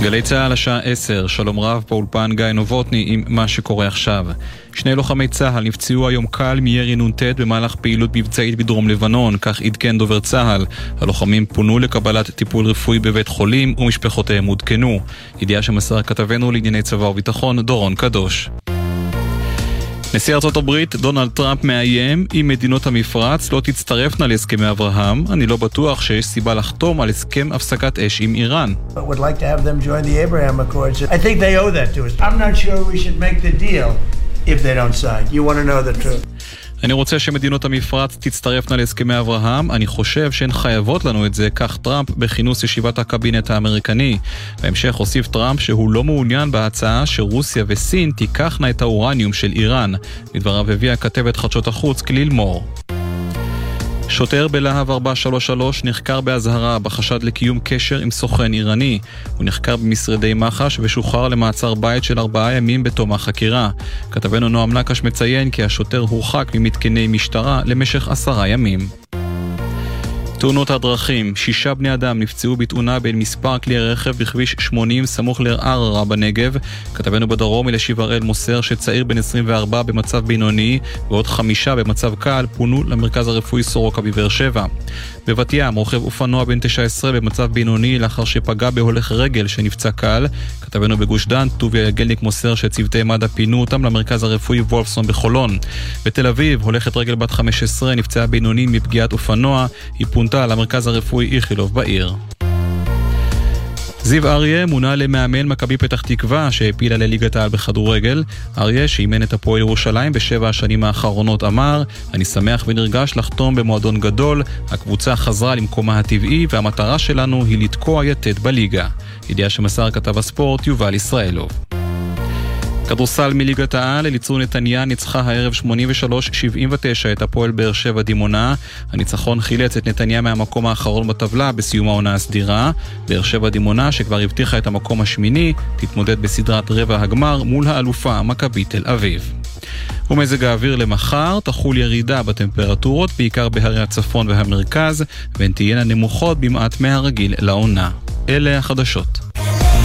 גלי צהל השעה 10, שלום רב באולפן גיא נובוטני עם מה שקורה עכשיו. 2 לוחמי צהל נפצעו היום קל מירי נ"ט במהלך פעילות מבצעית בדרום לבנון, כך עדכן דובר צהל. הלוחמים פונו לקבלת טיפול רפואי בבית חולים ומשפחותיהם עודכנו. ידיעה שמסר כתבנו לענייני צבא וביטחון דורון קדוש. נשיא ארצות הברית דונלד טראמפ מאיים אם מדינות המפרץ לא תצטרפנה להסכמי אברהם. אני לא בטוח שיש סיבה לחתום על הסכם הפסקת אש עם איראן. I would like to have them join the Abraham Accords. I think they owe that to us. I'm not sure we should make the deal if they don't sign. You want to know the truth. אני רוצה שמדינות המפרץ תצטרפנה להסכמי אברהם. אני חושב שהן חייבות לנו את זה, כך טראמפ בכינוס ישיבת הקבינט האמריקני. בהמשך הוסיף טראמפ שהוא לא מעוניין בהצעה שרוסיה וסין תיקחנה את האורניום של איראן. לדבריו הביאה כתבת חדשות החוץ כליל מור. שוטר בלהב 433 נחקר בהזהרה בחשד לקיום קשר עם סוכן איראני. הוא נחקר במשרדי מח"ש ושוחרר למעצר בית של 4 ימים בתום החקירה. כתבנו נועם נקש מציין כי השוטר הורחק ממתקני משטרה למשך 10 ימים. תאונות הדרכים, 6 בני אדם נפצעו בתאונה בין מספר כלי רכב בכביש 80 סמוך לערערה בנגב. כתבנו בדרום אלישיב הראל מוסר שצעיר בן 24 במצב בינוני ועוד 5 במצב קל פונו למרכז הרפואי סורוקה בבאר שבע. בבת ים רוכב אופנוע בן 19 במצב בינוני לאחר שפגע בהולך רגל שנפצע קל. כתבנו בגוש דן טוביה יגלניק מוסר שצוותי מד"א פינו אותם למרכז הרפואי וולפסון בחולון. בתל אביב הולכת רגל בת 15 נפצעה בינוני מפגיעת אופנוע, היא פונתה למרכז הרפואי איכילוב בעיר. זיו אריה מונה למאמן מכבי פתח תקווה שהפילה לליגת העל בכדורגל. אריה שאימן את הפועל ירושלים ב7 השנים האחרונות אמר, אני שמח ונרגש לחתום במועדון גדול, הקבוצה חזרה למקומה הטבעי והמטרה שלנו היא לתקוע יתד בליגה. ידיעה שמסר כתב הספורט יובל ישראלוב. כדורסל מליגת העל, אליצור נתניה ניצחה הערב 83-79 את הפועל באר שבע דימונה. הניצחון חילץ את נתניה מהמקום האחרון בטבלה בסיום העונה הסדירה. באר שבע דימונה שכבר הבטיחה את המקום השמיני תתמודד בסדרת רבע הגמר מול האלופה מכבי תל אביב. ומזג האוויר למחר, תחול ירידה בטמפרטורות בעיקר בהרי הצפון והמרכז והן תהיינה נמוכות במעט מהרגיל לעונה. אלה החדשות.